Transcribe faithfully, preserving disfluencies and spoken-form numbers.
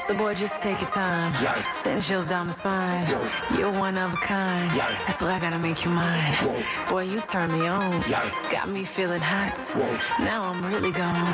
So boy, just take your time. Yikes. Send chills down my spine. Whoa. You're one of a kind. Yikes. That's why I gotta make you mine. Whoa. Boy, you turn me on. Yikes. Got me feeling hot. Whoa. Now I'm really gone.